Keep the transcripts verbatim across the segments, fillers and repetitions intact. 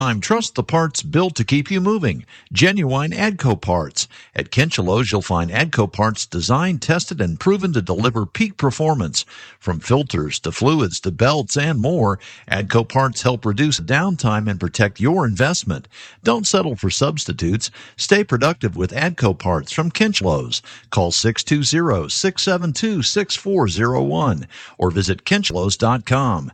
Trust the parts built to keep you moving. Genuine AGCO parts. At Kinchelo's, you'll find AGCO parts designed, tested, and proven to deliver peak performance. From filters to fluids to belts and more, AGCO parts help reduce downtime and protect your investment. Don't settle for substitutes. Stay productive with AGCO parts from Kinchelo's. Call six two zero, six seven two, six four zero one or visit kinchelos dot com.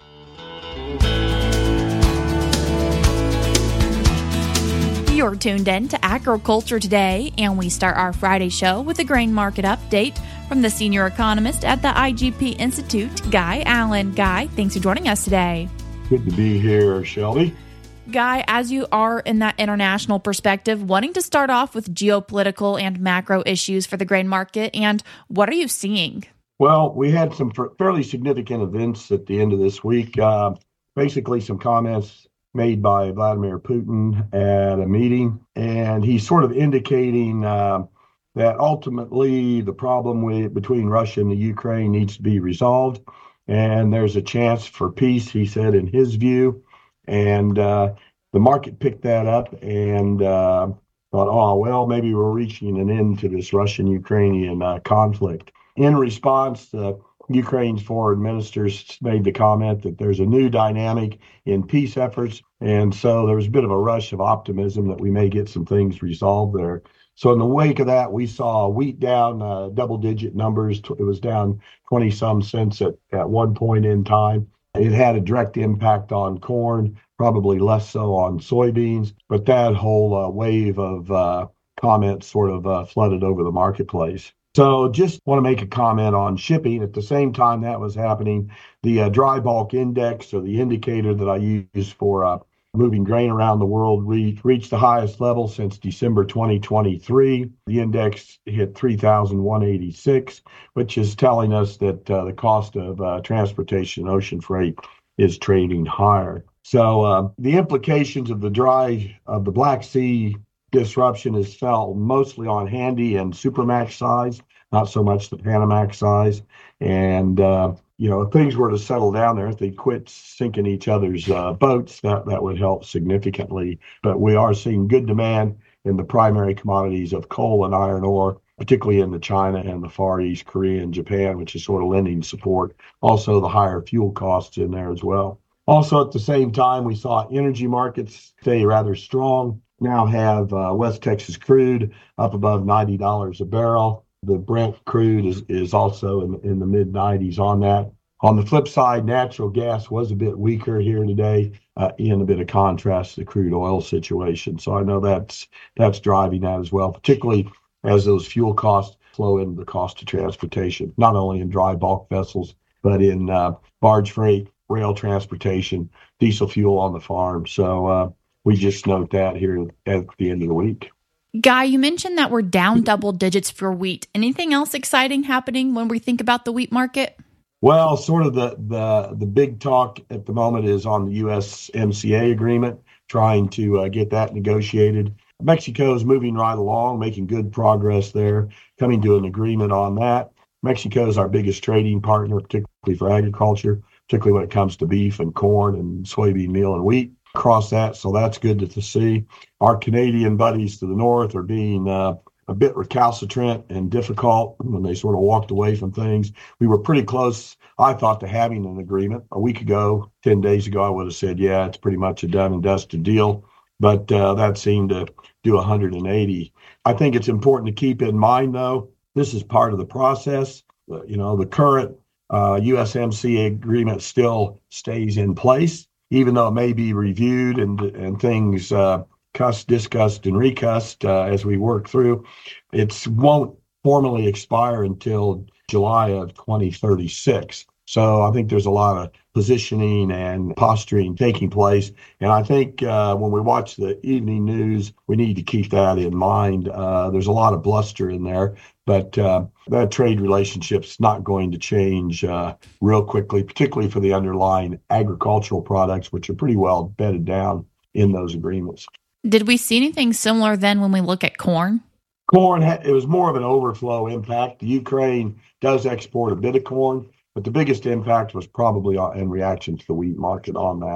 You're tuned in to Agriculture Today, and we start our Friday show with a grain market update from the senior economist at the I G P Institute, Guy Allen. Guy, thanks for joining us today. Good to be here, Shelby. Guy, as you are in that international perspective, wanting to start off with geopolitical and macro issues for the grain market, and what are you seeing? Well, we had some fairly significant events at the end of this week. Uh, basically, some comments made by Vladimir Putin at a meeting, and he's sort of indicating uh, that ultimately the problem with, between Russia and the Ukraine needs to be resolved, and there's a chance for peace, he said, in his view. And uh, the market picked that up and uh, thought, oh, well, maybe we're reaching an end to this Russian-Ukrainian uh, conflict. In response, uh, Ukraine's foreign ministers made the comment that there's a new dynamic in peace efforts, and so there was a bit of a rush of optimism that we may get some things resolved there. So in the wake of that, we saw wheat down uh, double-digit numbers. It was down twenty-some cents at, at one point in time. It had a direct impact on corn, probably less so on soybeans, but that whole uh, wave of uh, comments sort of uh, flooded over the marketplace. So just want to make a comment on shipping. At the same time that was happening, the uh, dry bulk index, or the indicator that I use for uh, moving grain around the world, re- reached the highest level since December twenty twenty-three. The index hit three thousand one hundred eighty-six, which is telling us that uh, the cost of uh, transportation, ocean freight, is trading higher. So uh, the implications of the dry, of the Black Sea disruption is felt mostly on handy and Supermax size, not so much the Panamax size. And, uh, you know, if things were to settle down there, if they quit sinking each other's uh, boats, that, that would help significantly. But we are seeing good demand in the primary commodities of coal and iron ore, particularly in the China and the Far East, Korea and Japan, which is sort of lending support. Also, the higher fuel costs in there as well. Also, at the same time, we saw energy markets stay rather strong. Now have uh, West Texas crude up above ninety dollars a barrel. The Brent crude is, is also in, in the mid nineties on that. On the flip side, natural gas was a bit weaker here today, uh, in a bit of contrast to the crude oil situation. So I know that's that's driving that as well, particularly as those fuel costs flow into the cost of transportation, not only in dry bulk vessels, but in uh, barge freight, rail transportation, diesel fuel on the farm. So uh, we just note that here at the end of the week. Guy, you mentioned that we're down double digits for wheat. Anything else exciting happening when we think about the wheat market? Well, sort of the the the big talk at the moment is on the U S M C A agreement, trying to uh, get that negotiated. Mexico is moving right along, making good progress there, coming to an agreement on that. Mexico is our biggest trading partner, particularly for agriculture, particularly when it comes to beef and corn and soybean meal and wheat. Across that, so that's good to, to see. Our Canadian buddies to the north are being uh, a bit recalcitrant and difficult when they sort of walked away from things. We were pretty close, I thought, to having an agreement. A week ago, ten days ago, I would have said, yeah, it's pretty much a done and dusted deal. But uh, that seemed to do one hundred eighty. I think it's important to keep in mind, though, this is part of the process. Uh, you know, the current uh, U S M C A agreement still stays in place, even though it may be reviewed and and things uh, cussed, discussed, and recussed uh, as we work through. It won't formally expire until July of twenty thirty-six. So I think there's a lot of positioning and posturing taking place. And I think uh, when we watch the evening news, we need to keep that in mind. Uh, there's a lot of bluster in there, but uh, that trade relationship's not going to change uh, real quickly, particularly for the underlying agricultural products, which are pretty well bedded down in those agreements. Did we see anything similar then when we look at corn? Corn, it was more of an overflow impact. The Ukraine does export a bit of corn, but the biggest impact was probably in reaction to the wheat market on that.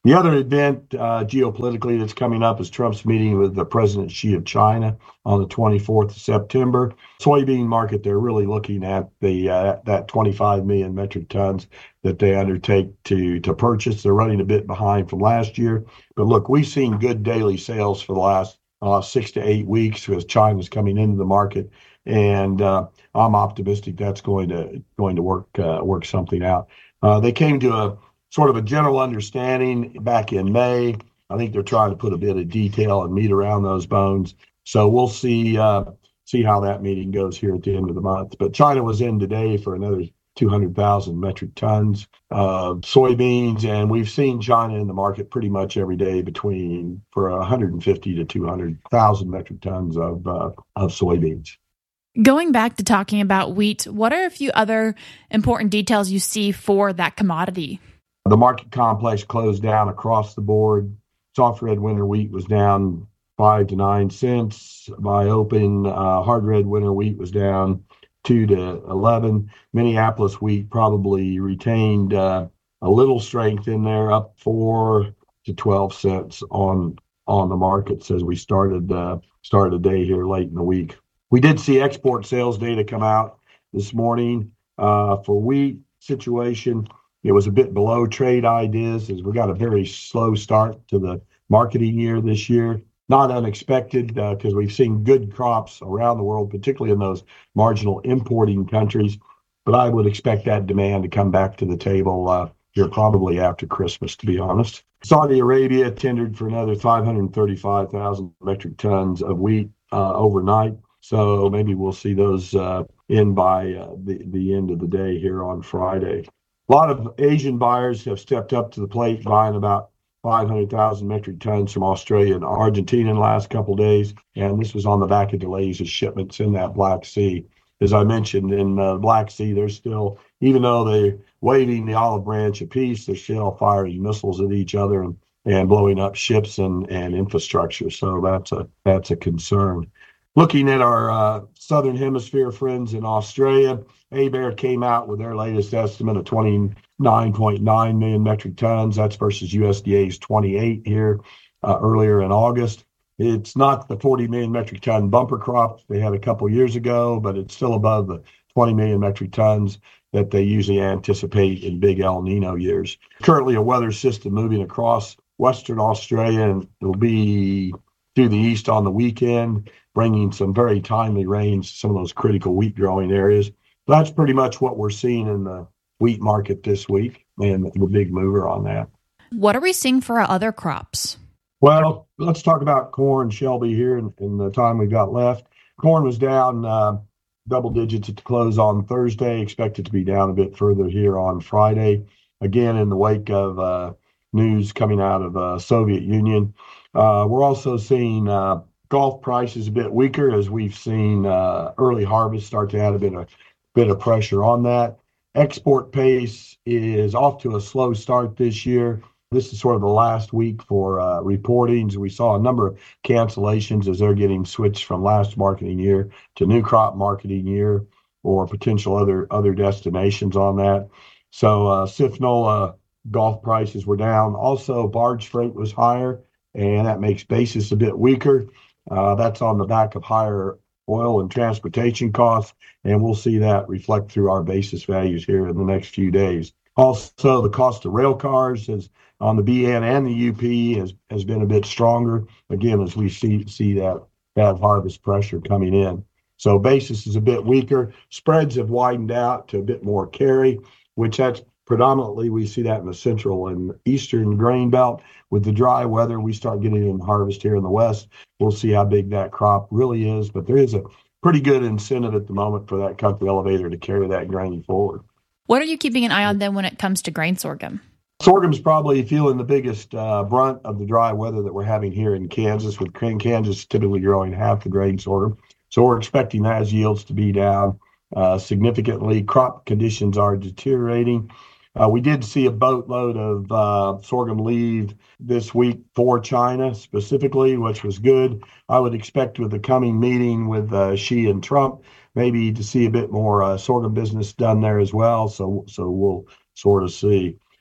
The other event uh, geopolitically that's coming up is Trump's meeting with the President Xi of China on the twenty-fourth of September. Soybean market, they're really looking at the uh, that twenty-five million metric tons that they undertake to to purchase. They're running a bit behind from last year. But look, we've seen good daily sales for the last uh, six to eight weeks as China's coming into the market. And uh, I'm optimistic that's going to going to work uh, work something out. Uh, they came to a sort of a general understanding back in May. I think they're trying to put a bit of detail and meat around those bones. So we'll see uh, see how that meeting goes here at the end of the month. But China was in today for another two hundred thousand metric tons of soybeans, and we've seen China in the market pretty much every day between for one hundred fifty to two hundred thousand metric tons of uh, of soybeans. Going back to talking about wheat, what are a few other important details you see for that commodity? The market complex closed down across the board. Soft red winter wheat was down five to nine cents by open. Uh, hard red winter wheat was down two to eleven. Minneapolis wheat probably retained uh, a little strength in there, up four to twelve cents on on the markets as we started uh, started the day here late in the week. We did see export sales data come out this morning uh, for wheat situation. It was a bit below trade ideas as we got a very slow start to the marketing year this year. Not unexpected because uh, we've seen good crops around the world, particularly in those marginal importing countries. But I would expect that demand to come back to the table uh, here probably after Christmas, to be honest. Saudi Arabia tendered for another five hundred thirty-five thousand metric tons of wheat uh, overnight. So maybe we'll see those uh, in by uh, the, the end of the day here on Friday. A lot of Asian buyers have stepped up to the plate, buying about five hundred thousand metric tons from Australia and Argentina in the last couple of days. And this was on the back of delays of shipments in that Black Sea. As I mentioned, in the Black Sea, they're still, even though they're waving the olive branch of peace, they're still firing missiles at each other and, and blowing up ships and, and infrastructure. So that's a that's a concern. Looking at our uh, Southern Hemisphere friends in Australia, ABARE came out with their latest estimate of twenty-nine point nine million metric tons. That's versus U S D A's twenty-eight here uh, earlier in August. It's not the forty million metric ton bumper crop they had a couple years ago, but it's still above the twenty million metric tons that they usually anticipate in big El Nino years. Currently, a weather system moving across Western Australia, and it'll be through the east on the weekend, bringing some very timely rains to some of those critical wheat growing areas. That's pretty much what we're seeing in the wheat market this week, and the big mover on that. What are we seeing for our other crops? Well, let's talk about corn, Shelby, here in, in the time we've got left. Corn was down uh, double digits at the close on Thursday, expected to be down a bit further here on Friday. Again, in the wake of uh, news coming out of uh, Soviet Union. Uh, we're also seeing uh, Gulf prices a bit weaker as we've seen uh, early harvest start to add a bit of bit of pressure on that. Export pace is off to a slow start this year. This is sort of the last week for uh, reportings. We saw a number of cancellations as they're getting switched from last marketing year to new crop marketing year or potential other other destinations on that. So uh, C I F N O L A Gulf prices were down. Also, barge freight was higher, and that makes basis a bit weaker. Uh, that's on the back of higher oil and transportation costs, and we'll see that reflect through our basis values here in the next few days. Also, the cost of rail cars has, on the B N and the U P has, has been a bit stronger, again, as we see see that bad harvest pressure coming in. So basis is a bit weaker. Spreads have widened out to a bit more carry, which that's predominantly we see that in the central and eastern grain belt. With the dry weather, we start getting in harvest here in the west. We'll see how big that crop really is, but there is a pretty good incentive at the moment for that country elevator to carry that grain forward. What are you keeping an eye on then when it comes to grain sorghum? Sorghum's probably feeling the biggest uh, brunt of the dry weather that we're having here in Kansas, with Kansas typically growing half the grain sorghum. So we're expecting those yields to be down uh, significantly. Crop conditions are deteriorating. Uh, we did see a boatload of uh, sorghum leave this week for China specifically, which was good. I would expect with the coming meeting with uh, Xi and Trump, maybe to see a bit more uh, sorghum business done there as well. So, so we'll sort of see.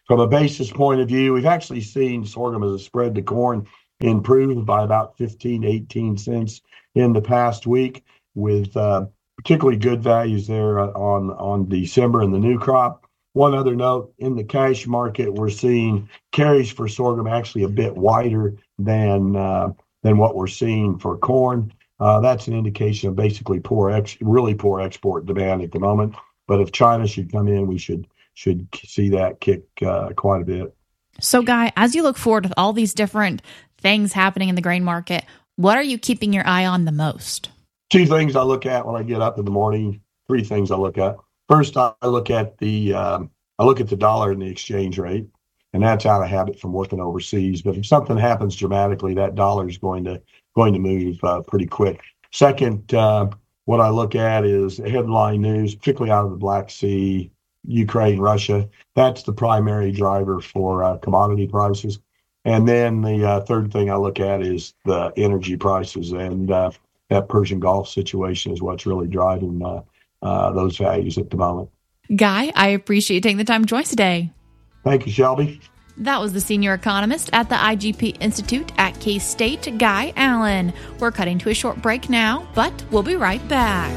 from a basis point of view, we've actually seen sorghum as a spread to corn improve by about fifteen, eighteen cents in the past week, with uh, particularly good values there on, on December and the new crop. One other note, in the cash market, we're seeing carries for sorghum actually a bit wider than uh, than what we're seeing for corn. Uh, that's an indication of basically poor, ex- really poor export demand at the moment. But if China should come in, we should should see that kick uh, quite a bit. So, Guy, as you look forward with all these different things happening in the grain market, what are you keeping your eye on the most? Two things I look at when I get up in the morning. Three things I look at. First, I look at the um, I look at the dollar and the exchange rate, and that's out of habit from working overseas. But if something happens dramatically, that dollar is going to going to move uh, pretty quick. Second, uh, what I look at is headline news, particularly out of the Black Sea, Ukraine, Russia. That's the primary driver for uh, commodity prices. And then the uh, third thing I look at is the energy prices, and uh, that Persian Gulf situation is what's really driving uh, uh, those values at the moment. Guy, I appreciate you taking the time to join us today. Thank you, Shelby. That was the senior economist at the I G P Institute at K-State, Guy Allen. We're cutting to a short break now, but we'll be right back.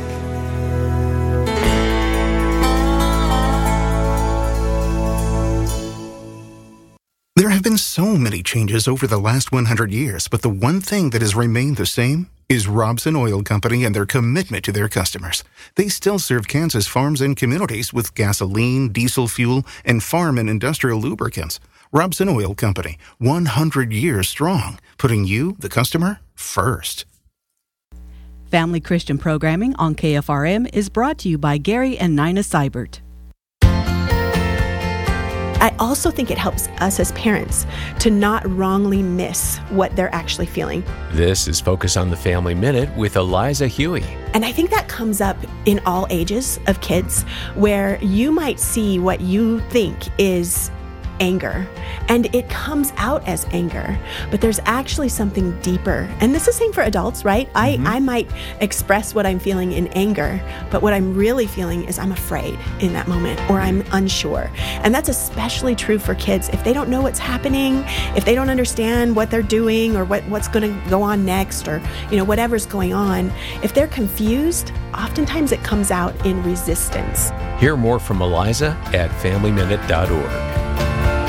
There have been so many changes over the last one hundred years, but the one thing that has remained the same is Robson Oil Company and their commitment to their customers. They still serve Kansas farms and communities with gasoline, diesel fuel, and farm and industrial lubricants. Robson Oil Company, one hundred years strong, putting you, the customer, first. Family Christian programming on K F R M is brought to you by Gary and Nina Seibert. I also think it helps us as parents to not wrongly miss what they're actually feeling. This is Focus on the Family Minute with Eliza Huey. And I think that comes up in all ages of kids, where you might see what you think is anger, and it comes out as anger, but there's actually something deeper. And this is the same for adults, right? Mm-hmm. I, I might express what I'm feeling in anger, but what I'm really feeling is I'm afraid in that moment, or I'm unsure. And that's especially true for kids. If they don't know what's happening, if they don't understand what they're doing or what, what's going to go on next, or you know whatever's going on, if they're confused, oftentimes it comes out in resistance. Hear more from Eliza at family minute dot org.